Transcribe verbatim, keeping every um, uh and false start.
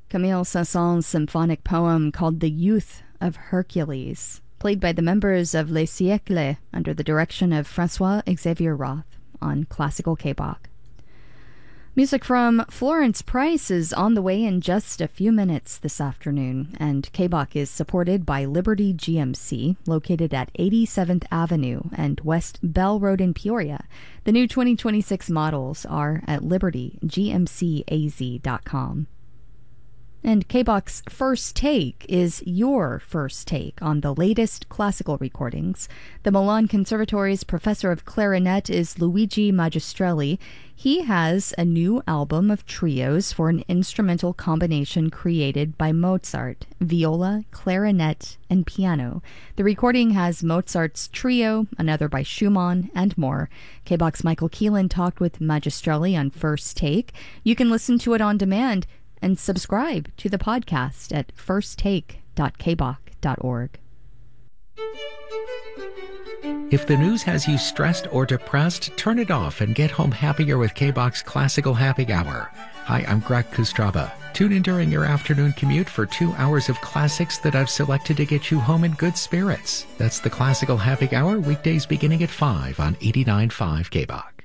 Camille Saint-Saëns' symphonic poem called The Youth of Hercules, played by the members of Les Siècles under the direction of Francois-Xavier Roth on Classical K-Bach. Music from Florence Price is on the way in just a few minutes this afternoon, and K-Bach is supported by Liberty G M C, located at eighty-seventh Avenue and West Bell Road in Peoria. The new twenty twenty-six models are at liberty g m c a z dot com. And K-Bach's First Take is your first take on the latest classical recordings. The Milan Conservatory's professor of clarinet is Luigi Magistrelli. He has a new album of trios for an instrumental combination created by Mozart, viola, clarinet, and piano. The recording has Mozart's trio, another by Schumann, and more. K-Bach's Michael Keelan talked with Magistrelli on First Take. You can listen to it on demand and subscribe to the podcast at first take dot k bach dot org. If the news has you stressed or depressed, turn it off and get home happier with K-Bach's Classical Happy Hour. Hi, I'm Greg Kustraba. Tune in during your afternoon commute for two hours of classics that I've selected to get you home in good spirits. That's the Classical Happy Hour, weekdays beginning at five on eighty-nine point five K-Bach.